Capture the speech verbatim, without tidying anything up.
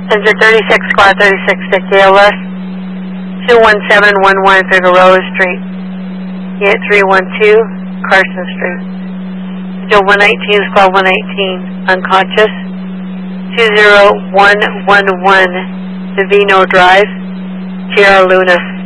Center thirty-six, Squad thirty-six to K L S, two one seven one one Figueroa Street, Unit three one two, Carson Street. Still one nineteen, Squad one nineteen, unconscious, two zero one one one Divino Drive, Sierra Luna.